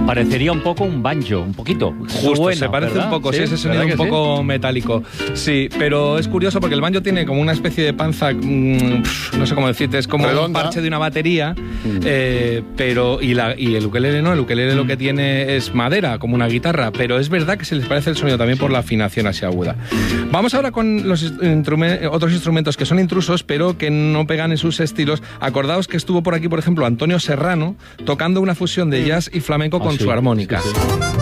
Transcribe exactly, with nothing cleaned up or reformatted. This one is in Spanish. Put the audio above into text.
Parecería un poco un banjo, un poquito. Justo, Suena, se parece ¿verdad? un poco, sí, ese sonido un poco sí? metálico. Sí, pero es curioso porque el banjo tiene como una especie de panza, mmm, no sé cómo decirte, es como Redonda. un parche de una batería, mm. eh, pero y, la, y el ukelele no, el ukelele mm. lo que tiene es madera, como una guitarra, pero es verdad que se les parece el sonido también por la afinación así aguda. Vamos ahora con los instrumentos, otros instrumentos que son intrusos, pero que no pegan en sus estilos. Acordaos que estuvo por aquí, por ejemplo, Antonio Serrano, tocando una fusión de jazz y flamenco con ah, sí, su armónica. Sí, sí.